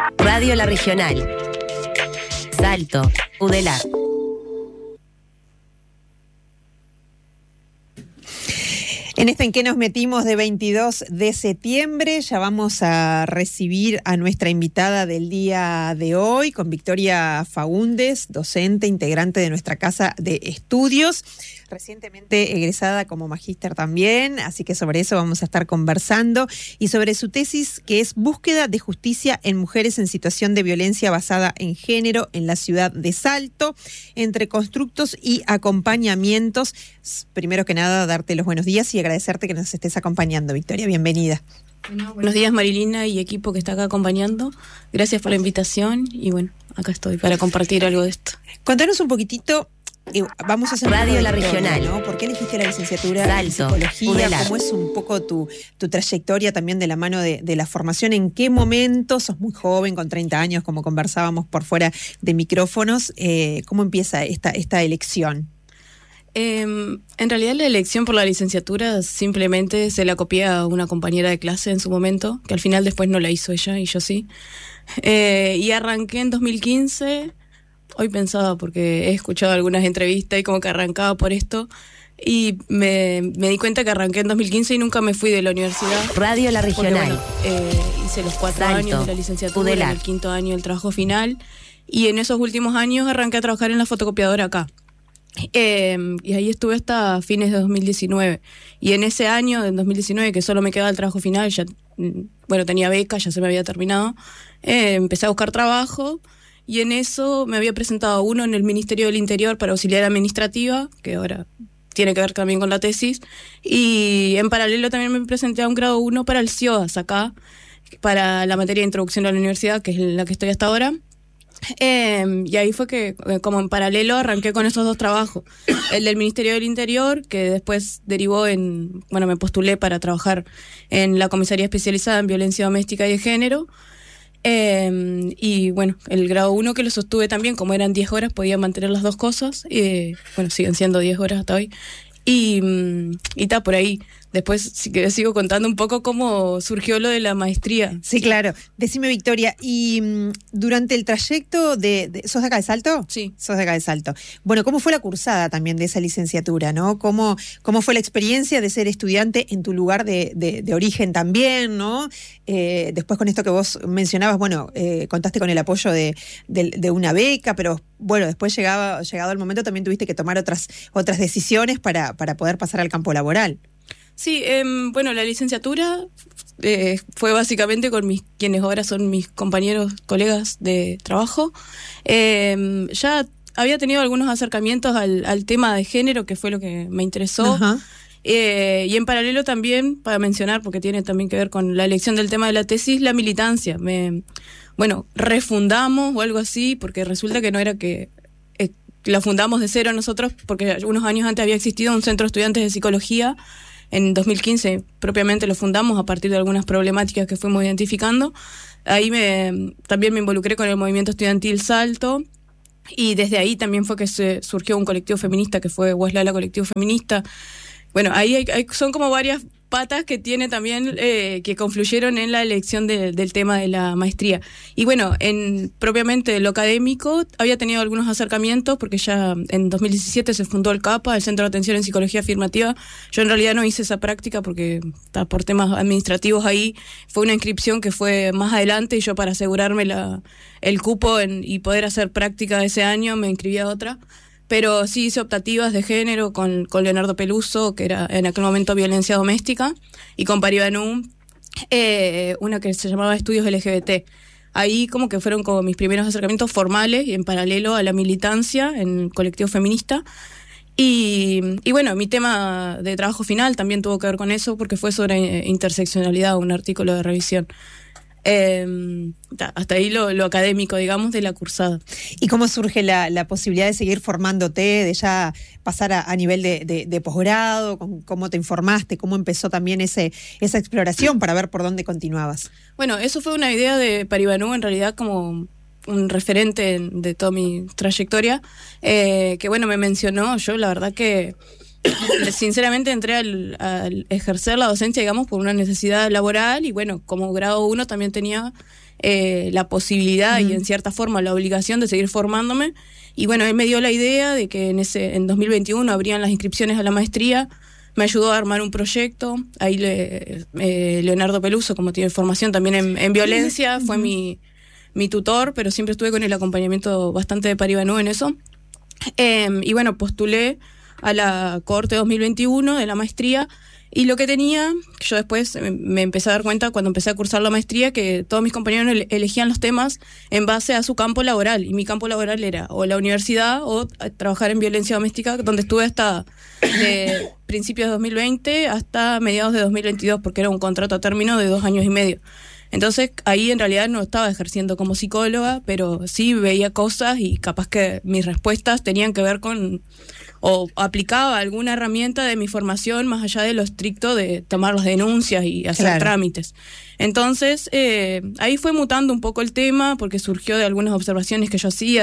Radio La Regional. Salto, Udela. En En qué nos metimos de 22 de septiembre, ya vamos a recibir a nuestra invitada del día de hoy, con Victoria Faúndez, docente, integrante de nuestra casa de estudios, recientemente egresada como magíster también, así que sobre eso vamos a estar conversando, y sobre su tesis, que es Búsqueda de justicia en mujeres en situación de violencia basada en género en la ciudad de Salto, entre constructos y acompañamientos. Primero que nada, darte los buenos días y agradecerte que nos estés acompañando, Victoria. Bienvenida. Bueno, buenos días, Marilina y equipo que está acá acompañando. Gracias por la invitación y bueno, acá estoy para compartir algo de esto. Contanos un poquitito. Vamos a hacer Radio La Regional, ¿no? ¿Por qué elegiste la licenciatura en psicología? Udela. ¿Cómo es un poco tu trayectoria también de la mano de la formación? ¿En qué momento? Sos muy joven, con 30 años, como conversábamos por fuera de micrófonos. ¿Cómo empieza esta elección? En realidad la elección por la licenciatura simplemente se la copié a una compañera de clase en su momento, que al final después no la hizo ella y yo sí. Y arranqué en 2015. Hoy pensaba, porque he escuchado algunas entrevistas y como que arrancaba por esto, y me di cuenta que arranqué en 2015 y nunca me fui de la universidad. Radio La Regional. Porque, hice los 4 Salto, años de la licenciatura, Udela. en el 5º año el trabajo final, y en esos últimos años arranqué a trabajar en la fotocopiadora acá. Y ahí estuve hasta fines de 2019. Y en ese año, en 2019, que solo me quedaba el trabajo final, ya tenía beca, ya se me había terminado, empecé a buscar trabajo. Y en eso me había presentado uno en el Ministerio del Interior para auxiliar administrativa, que ahora tiene que ver también con la tesis. Y en paralelo también me presenté a un grado 1 para el CIOAS acá, para la materia de introducción a la universidad, que es la que estoy hasta ahora. Y ahí fue que, como en paralelo, arranqué con esos 2 trabajos. El del Ministerio del Interior, que después derivó me postulé para trabajar en la comisaría especializada en violencia doméstica y de género. Y bueno, el grado 1 que lo sostuve también, como eran 10 horas, podía mantener las 2 cosas. Siguen siendo 10 horas hasta hoy. Y por ahí. Después sigo contando un poco cómo surgió lo de la maestría. Sí, claro. Decime, Victoria, y durante el trayecto ¿sos de acá de Salto? Sí. Sos de acá de Salto. Bueno, ¿cómo fue la cursada también de esa licenciatura, no? ¿Cómo fue la experiencia de ser estudiante en tu lugar de origen también, no? Después con esto que vos mencionabas, contaste con el apoyo de una beca, pero bueno, después llegado el momento también tuviste que tomar otras decisiones para poder pasar al campo laboral. Sí, la licenciatura fue básicamente con quienes ahora son mis compañeros, colegas de trabajo. Ya había tenido algunos acercamientos al tema de género, que fue lo que me interesó. Ajá. Y en paralelo también, para mencionar, porque tiene también que ver con la elección del tema de la tesis, la militancia. Refundamos o algo así, porque resulta que no era que la fundamos de cero nosotros, porque unos años antes había existido un centro de estudiantes de psicología. En 2015 propiamente lo fundamos a partir de algunas problemáticas que fuimos identificando. Ahí también me involucré con el movimiento estudiantil Salto, y desde ahí también fue que surgió un colectivo feminista que fue Hueslala Colectivo Feminista. Bueno, ahí son como varias patas que tiene también, que confluyeron en la elección del tema de la maestría. Y bueno, propiamente lo académico, había tenido algunos acercamientos, porque ya en 2017 se fundó el CAPA, el Centro de Atención en Psicología Afirmativa. Yo en realidad no hice esa práctica porque por temas administrativos ahí fue una inscripción que fue más adelante, y yo, para asegurarme el cupo y poder hacer práctica ese año, me inscribí a otra. Pero sí hice optativas de género con Leonardo Peluso, que era en aquel momento violencia doméstica, y con Paribanu, una que se llamaba Estudios LGBT. Ahí como que fueron como mis primeros acercamientos formales, y en paralelo a la militancia en el colectivo feminista. Y bueno, mi tema de trabajo final también tuvo que ver con eso, porque fue sobre interseccionalidad, un artículo de revisión. Hasta ahí lo académico, digamos, de la cursada. ¿Y cómo surge la posibilidad de seguir formándote, de ya pasar a nivel de posgrado? ¿Cómo te informaste? ¿Cómo empezó también esa exploración para ver por dónde continuabas? Bueno, eso fue una idea de Paribanu, en realidad, como un referente de toda mi trayectoria, que me mencionó. Yo la verdad que sinceramente entré al ejercer la docencia, digamos, por una necesidad laboral, y bueno, como grado 1 también tenía la posibilidad y en cierta forma la obligación de seguir formándome. Y bueno, él me dio la idea de que en 2021 abrían las inscripciones a la maestría. Me ayudó a armar un proyecto. Ahí Leonardo Peluso, como tiene formación también en violencia, fue mi tutor, pero siempre estuve con el acompañamiento bastante de Paribanu en eso. Y bueno, postulé a la cohorte 2021 de la maestría. Y lo que tenía, yo después me empecé a dar cuenta cuando empecé a cursar la maestría, que todos mis compañeros elegían los temas en base a su campo laboral. Y mi campo laboral era o la universidad o trabajar en violencia doméstica, donde estuve hasta de principios de 2020 hasta mediados de 2022, porque era un contrato a término de 2 años y medio. Entonces ahí en realidad no estaba ejerciendo como psicóloga, pero sí veía cosas y capaz que mis respuestas tenían que ver con, o aplicaba alguna herramienta de mi formación más allá de lo estricto de tomar las denuncias y hacer trámites. Entonces ahí fue mutando un poco el tema, porque surgió de algunas observaciones que yo hacía,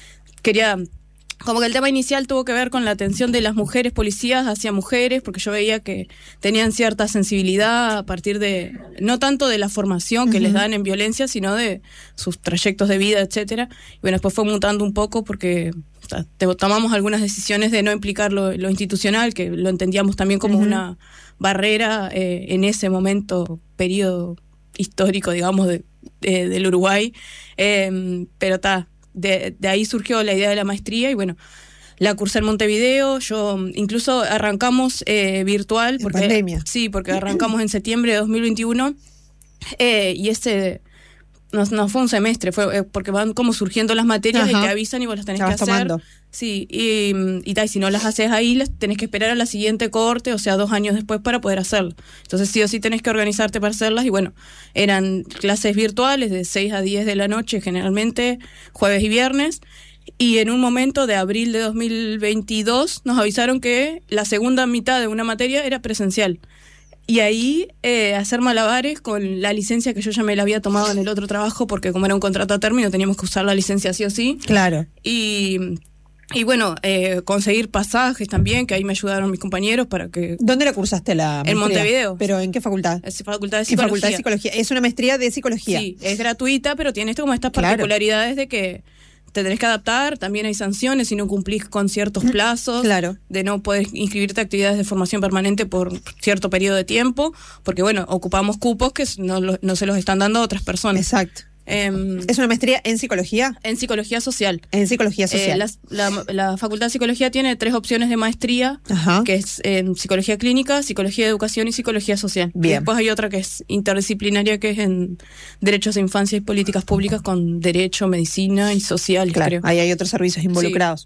como que el tema inicial tuvo que ver con la atención de las mujeres policías hacia mujeres, porque yo veía que tenían cierta sensibilidad a partir de, no tanto de la formación que les dan en violencia, sino de sus trayectos de vida, etcétera. Y bueno, después fue mutando un poco porque tomamos algunas decisiones de no implicar lo institucional, que lo entendíamos también como una barrera en ese periodo histórico, digamos, del Uruguay. Pero de ahí surgió la idea de la maestría y bueno, la cursé en Montevideo. Yo incluso arrancamos virtual. En pandemia. Sí, porque arrancamos en septiembre de 2021 y no fue un semestre, fue porque van como surgiendo las materias y te avisan y vos las tenés que hacer. Tomando. Sí, y si no las haces ahí, las tenés que esperar a la siguiente cohorte, o sea, 2 años después para poder hacerlo. Entonces sí o sí tenés que organizarte para hacerlas y bueno, eran clases virtuales de 6 a 10 de la noche generalmente, jueves y viernes. Y en un momento de abril de 2022 nos avisaron que la segunda mitad de una materia era presencial. Y ahí hacer malabares con la licencia que yo ya me la había tomado en el otro trabajo, porque como era un contrato a término teníamos que usar la licencia sí o sí. Claro. Y bueno, conseguir pasajes también, que ahí me ayudaron mis compañeros para que... ¿Dónde la cursaste la maestría? En Montevideo. ¿Pero en qué facultad? Facultad de Psicología. Facultad de Psicología. Es una maestría de Psicología. Sí, es gratuita, pero tiene como estas particularidades de que te tenés que adaptar. También hay sanciones si no cumplís con ciertos plazos. Claro. De no poder inscribirte a actividades de formación permanente por cierto periodo de tiempo, porque bueno, ocupamos cupos que no se los están dando a otras personas. Exacto. ¿Es una maestría en psicología? En psicología social. En psicología social. La Facultad de Psicología tiene 3 opciones de maestría, que es en psicología clínica, psicología de educación y psicología social. Bien. Y después hay otra que es interdisciplinaria, que es en derechos de infancia y políticas públicas con derecho, medicina y social, creo. Ahí hay otros servicios involucrados.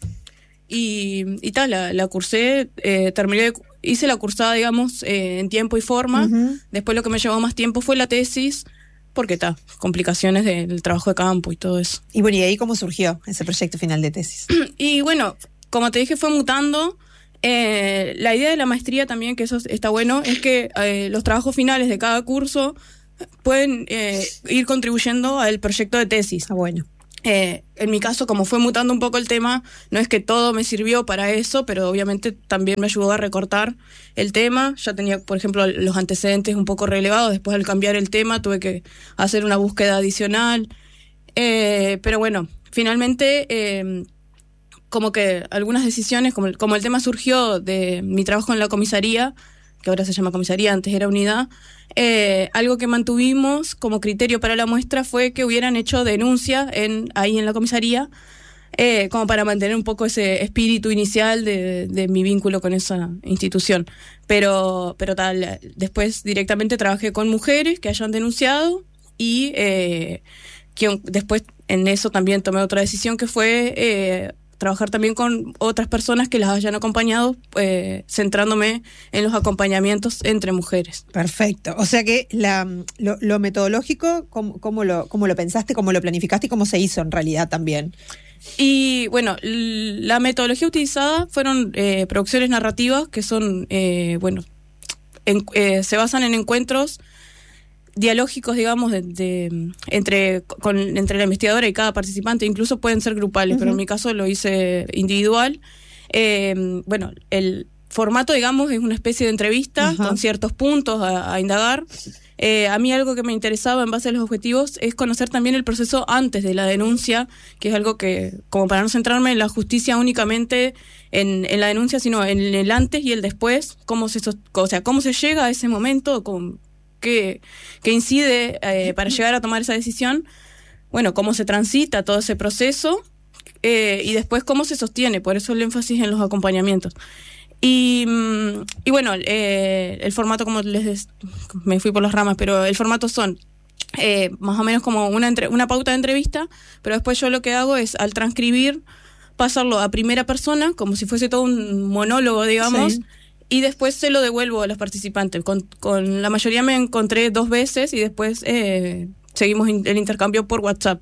Sí. Y la cursé, hice la cursada, digamos, en tiempo y forma. Después lo que me llevó más tiempo fue la tesis, porque complicaciones del trabajo de campo y todo eso. Y bueno, ¿y ahí cómo surgió ese proyecto final de tesis? Y bueno, como te dije, fue mutando. La idea de la maestría también, que eso está bueno, es que los trabajos finales de cada curso pueden ir contribuyendo al proyecto de tesis. Bueno. En mi caso, como fue mutando un poco el tema, no es que todo me sirvió para eso, pero obviamente también me ayudó a recortar el tema. Ya tenía, por ejemplo, los antecedentes un poco relevados. Después, al cambiar el tema, tuve que hacer una búsqueda adicional. Pero bueno, finalmente, como que algunas decisiones, como el tema surgió de mi trabajo en la comisaría, que ahora se llama comisaría, antes era unidad, algo que mantuvimos como criterio para la muestra fue que hubieran hecho denuncia ahí en la comisaría, como para mantener un poco ese espíritu inicial de mi vínculo con esa institución. Pero después directamente trabajé con mujeres que hayan denunciado y que después en eso también tomé otra decisión, que fue trabajar también con otras personas que las hayan acompañado, centrándome en los acompañamientos entre mujeres. Perfecto. O sea que lo metodológico, ¿cómo lo pensaste, cómo lo planificaste y cómo se hizo en realidad también? Y bueno, la metodología utilizada fueron producciones narrativas que son, se basan en encuentros dialógicos, digamos, entre la investigadora y cada participante. Incluso pueden ser grupales, pero en mi caso lo hice individual. formato, digamos, es una especie de entrevista. Ajá. Con ciertos puntos a indagar. A mí algo que me interesaba en base a los objetivos es conocer también el proceso antes de la denuncia, que es algo que, como para no centrarme en la justicia únicamente en la denuncia, sino en el antes y el después, cómo se llega a ese momento, qué incide para llegar a tomar esa decisión, bueno, cómo se transita todo ese proceso y después cómo se sostiene, por eso el énfasis en los acompañamientos. Y bueno, el formato, me fui por las ramas, pero el formato son más o menos como una pauta de entrevista, pero después yo lo que hago es, al transcribir, pasarlo a primera persona, como si fuese todo un monólogo, digamos, sí. Y después se lo devuelvo a los participantes. Con la mayoría me encontré 2 veces y después seguimos el intercambio por WhatsApp.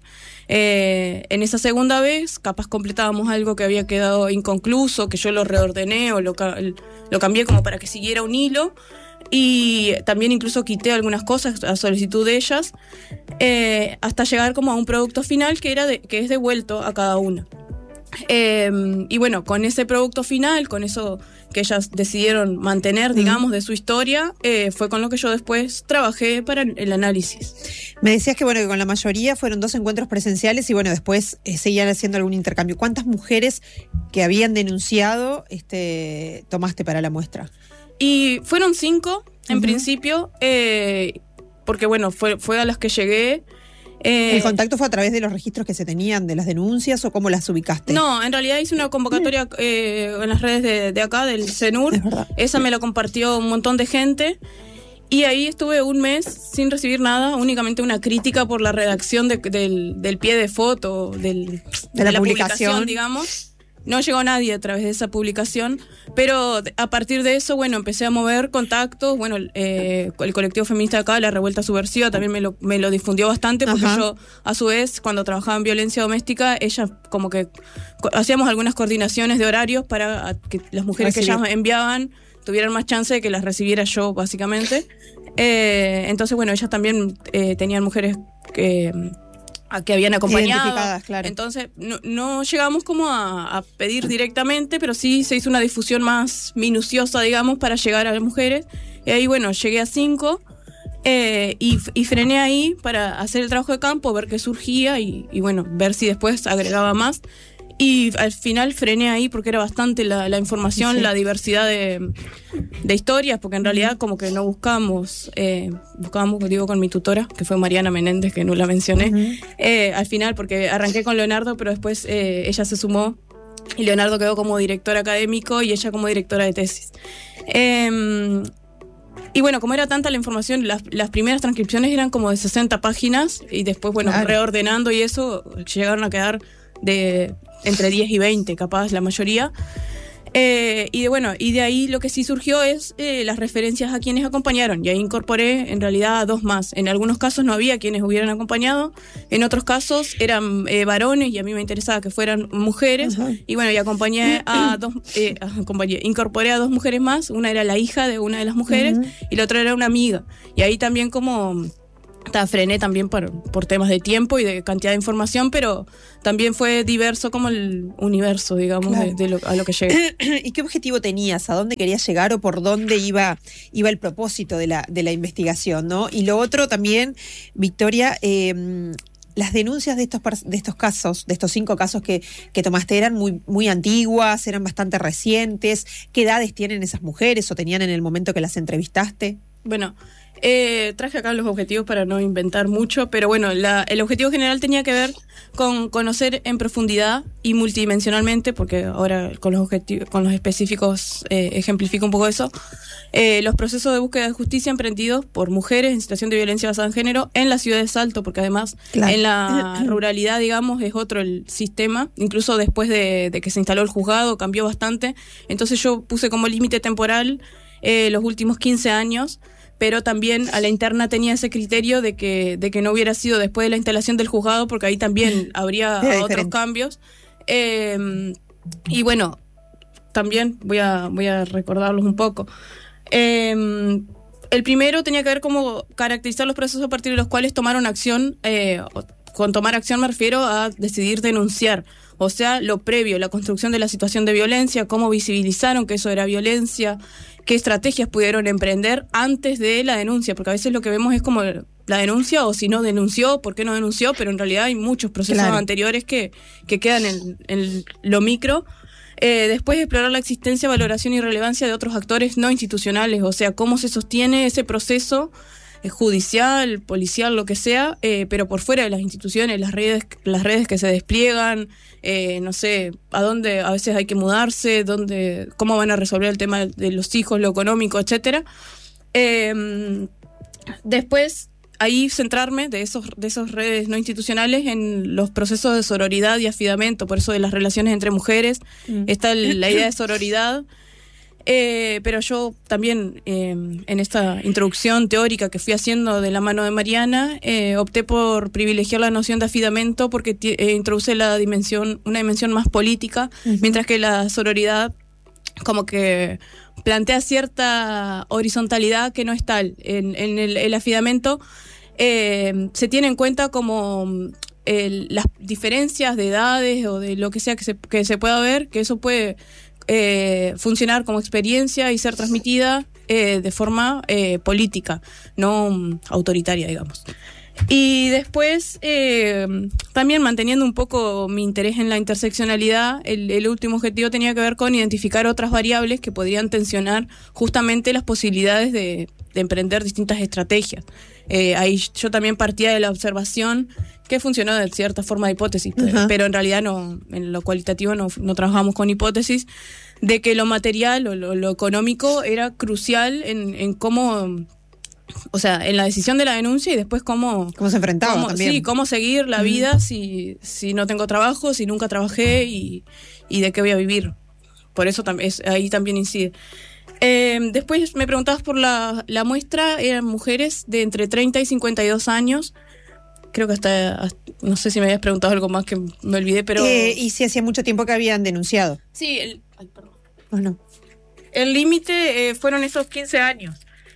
En esa segunda vez, capaz completábamos algo que había quedado inconcluso, que yo lo reordené o lo cambié como para que siguiera un hilo, y también incluso quité algunas cosas a solicitud de ellas, hasta llegar como a un producto final que es devuelto a cada una. Y bueno, con ese producto final, con eso que ellas decidieron mantener, digamos, de su historia, fue con lo que yo después trabajé para el análisis. Me decías que bueno, que con la mayoría fueron 2 encuentros presenciales y bueno, después seguían haciendo algún intercambio. ¿Cuántas mujeres que habían denunciado tomaste para la muestra? Y fueron 5 en principio, porque bueno, fue a las que llegué. ¿El contacto fue a través de los registros que se tenían de las denuncias o cómo las ubicaste? No, en realidad hice una convocatoria en las redes de acá, del CENUR. Esa me la compartió un montón de gente. Y ahí estuve un mes sin recibir nada, únicamente una crítica por la redacción del pie de foto, de la publicación, digamos. No llegó nadie a través de esa publicación, pero a partir de eso, bueno, empecé a mover contactos. Bueno, el colectivo feminista de acá, La Revuelta Subversiva, también me lo difundió bastante, porque Ajá. Yo, a su vez, cuando trabajaba en violencia doméstica, ellas como que hacíamos algunas coordinaciones de horarios para que las mujeres que ellas enviaban tuvieran más chance de que las recibiera yo, básicamente. Entonces, bueno, ellas también tenían mujeres que habían acompañado, claro. Entonces no llegamos como a pedir directamente, pero sí se hizo una difusión más minuciosa, digamos, para llegar a las mujeres. Y ahí, bueno, llegué a 5 y frené ahí para hacer el trabajo de campo, ver qué surgía y bueno, ver si después agregaba más. Y al final frené ahí porque era bastante la información, sí. La diversidad de historias, porque en realidad como que no buscábamos, digo, con mi tutora, que fue Mariana Menéndez, que no la mencioné, al final, porque arranqué con Leonardo, pero después ella se sumó y Leonardo quedó como director académico y ella como directora de tesis. Y bueno, como era tanta la información, las primeras transcripciones eran como de 60 páginas y después, bueno, claro. Reordenando y eso, llegaron a quedar de entre 10 y 20, capaz la mayoría. Y de ahí lo que sí surgió es las referencias a quienes acompañaron, y ahí incorporé en realidad a 2 más. En algunos casos no había quienes hubieran acompañado, en otros casos eran varones y a mí me interesaba que fueran mujeres. Ajá. Y bueno, y acompañé a 2, incorporé a 2 mujeres más. Una era la hija de una de las mujeres, uh-huh. Y la otra era una amiga, y ahí también como frené también por temas de tiempo y de cantidad de información, pero también fue diverso como el universo, digamos, claro. A lo que llegué. ¿Y qué objetivo tenías? ¿A dónde querías llegar o por dónde iba el propósito de la investigación, ¿no? Y lo otro también, Victoria, las denuncias de estos casos, de estos 5 casos que tomaste, eran muy, muy antiguas, eran bastante recientes. ¿Qué edades tienen esas mujeres o tenían en el momento que las entrevistaste? Bueno, traje acá los objetivos para no inventar mucho, pero bueno, el objetivo general tenía que ver con conocer en profundidad y multidimensionalmente, porque ahora con los específicos ejemplifico un poco eso, los procesos de búsqueda de justicia emprendidos por mujeres en situación de violencia basada en género en la ciudad de Salto, porque además claro. En la ruralidad, digamos, es otro el sistema, incluso después de que se instaló el juzgado cambió bastante, entonces yo puse como límite temporal los últimos 15 años, pero también a la interna tenía ese criterio de que no hubiera sido después de la instalación del juzgado, porque ahí también habría otros cambios. Y bueno, también voy a recordarlos un poco. El primero tenía que ver cómo caracterizar los procesos a partir de los cuales tomaron acción con tomar acción me refiero a decidir denunciar. O sea, lo previo, la construcción de la situación de violencia, cómo visibilizaron que eso era violencia, qué estrategias pudieron emprender antes de la denuncia, porque a veces lo que vemos es como la denuncia, o si no denunció, por qué no denunció, pero en realidad hay muchos procesos anteriores que quedan en lo micro. Después explorar la existencia, valoración y relevancia de otros actores no institucionales, o sea, cómo se sostiene ese proceso judicial, policial, lo que sea, pero por fuera de las instituciones, las redes que se despliegan, no sé, a dónde a veces hay que mudarse, cómo van a resolver el tema de los hijos, lo económico, etcétera. Después, ahí centrarme de esos redes no institucionales en los procesos de sororidad y afidamiento, por eso de las relaciones entre mujeres, está la idea de sororidad. Pero yo también en esta introducción teórica que fui haciendo de la mano de Mariana, opté por privilegiar la noción de afidamento porque introduce una dimensión más política, mientras que la sororidad como que plantea cierta horizontalidad que no es tal. En el afidamento se tiene en cuenta como las diferencias de edades o de lo que sea que se pueda ver, que eso puede funcionar como experiencia y ser transmitida de forma política, no autoritaria, digamos. Y después, también manteniendo un poco mi interés en la interseccionalidad, el último objetivo tenía que ver con identificar otras variables que podrían tensionar justamente las posibilidades de emprender distintas estrategias. Ahí yo también partía de la observación que funcionó de cierta forma de hipótesis, pero en realidad no, en lo cualitativo no trabajamos con hipótesis, de que lo material o lo económico era crucial en cómo, o sea, en la decisión de la denuncia y después cómo se enfrentaba también. Sí, cómo seguir la vida si no tengo trabajo, si nunca trabajé y de qué voy a vivir. Por eso ahí también incide. Después me preguntabas por la muestra, eran mujeres de entre 30 y 52 años. Creo que hasta no sé si me habías preguntado algo más que me olvidé, pero... y si hacía mucho tiempo que habían denunciado. Sí, perdón. Bueno. El límite fueron esos 15 años.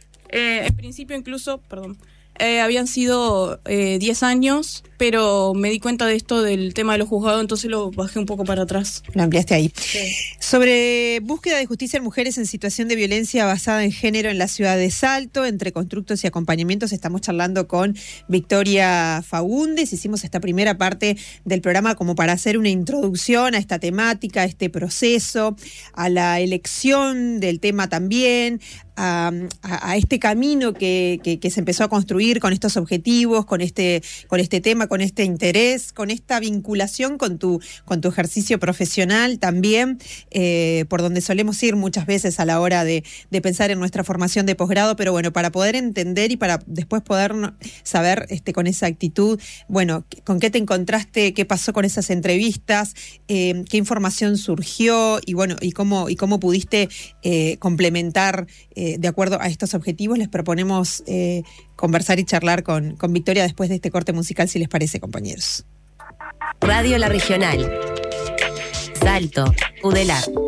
En principio incluso, habían sido 10 años, pero me di cuenta de esto del tema de los juzgados, entonces lo bajé un poco para atrás. Lo ampliaste ahí. Sí. Sobre búsqueda de justicia en mujeres en situación de violencia basada en género en la ciudad de Salto, entre constructos y acompañamientos, estamos charlando con Victoria Faúndez. Hicimos esta primera parte del programa como para hacer una introducción a esta temática, a este proceso, a la elección del tema también, a este camino que se empezó a construir con estos objetivos, con este tema, con este interés, con esta vinculación con tu ejercicio profesional también, por donde solemos ir muchas veces a la hora de pensar en nuestra formación de posgrado, pero bueno, para poder entender y para después poder saber con esa actitud, bueno, con qué te encontraste, qué pasó con esas entrevistas, qué información surgió y bueno, y cómo pudiste complementar de acuerdo a estos objetivos. Les proponemos conversar y charlar con Victoria después de este corte musical, si les parece, compañeros. Radio La Regional. Salto, Udelar.